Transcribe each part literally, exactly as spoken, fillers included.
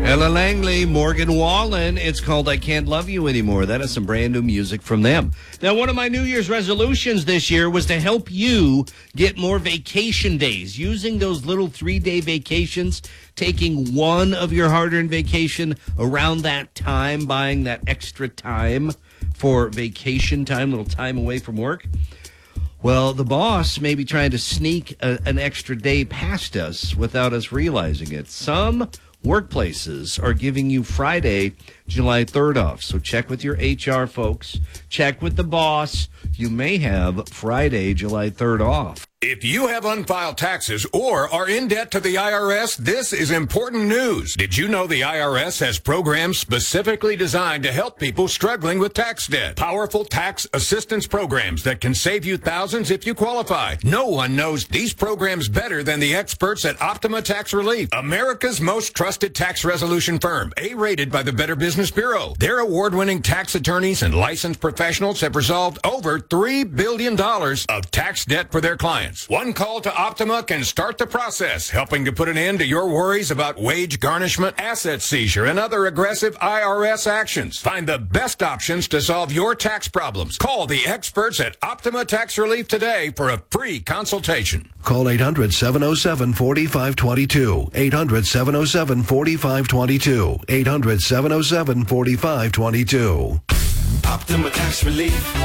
Ella Langley, Morgan Wallen. It's called I Can't Love You Anymore. That is some brand new music from them. Now, one of my New Year's resolutions this year was to help you get more vacation days. Using those little three-day vacations, taking one of your hard-earned vacation around that time, buying that extra time for vacation time, little time away from work. Well, the boss may be trying to sneak a, an extra day past us without us realizing it. Some workplaces are giving you Friday, July third off. So check with your H R folks. Check with the boss. You may have Friday, July third off. If you have unfiled taxes or are in debt to the I R S, this is important news. Did you know the I R S has programs specifically designed to help people struggling with tax debt? Powerful tax assistance programs that can save you thousands if you qualify. No one knows these programs better than the experts at Optima Tax Relief, America's most trusted tax resolution firm, A-rated by the Better Business Bureau. Their award-winning tax attorneys and licensed professionals have resolved over three billion dollars of tax debt for their clients. One call to Optima can start the process, helping to put an end to your worries about wage garnishment, asset seizure, and other aggressive I R S actions. Find the best options to solve your tax problems. Call the experts at Optima Tax Relief today for a free consultation. Call eight hundred, seven oh seven, four five two two. eight hundred, seven oh seven, four five two two. eight hundred, seven oh seven, four five two two. Optima Tax Relief.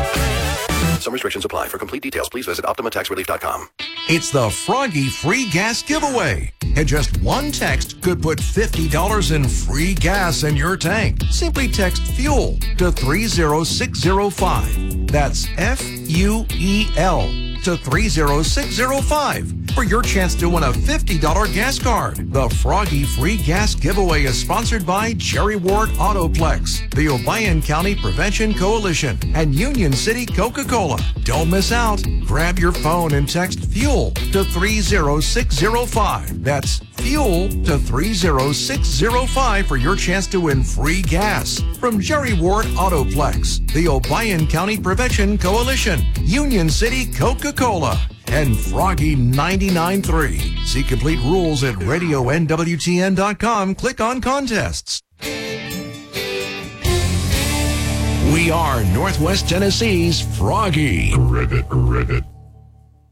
Some restrictions apply. For complete details, please visit Optima Tax Relief dot com. It's the Froggy Free Gas Giveaway. And just one text could put fifty dollars in free gas in your tank. Simply text FUEL to three zero six zero five. That's F U E L to three zero six zero five for your chance to win a fifty dollars gas card. The Froggy Free Gas Giveaway is sponsored by Jerry Ward Autoplex, the Obion County Prevention Coalition, and Union City Coca-Cola. Don't miss out. Grab your phone and text FUEL to three zero six zero five. That's FUEL to three zero six zero five for your chance to win free gas from Jerry Ward Autoplex, the Obion County Prevention Coalition, Union City Coca-Cola, and Froggy ninety-nine point three. See complete rules at radio N W T N dot com. Click on contests. We are Northwest Tennessee's Froggy. Ribbit, ribbit.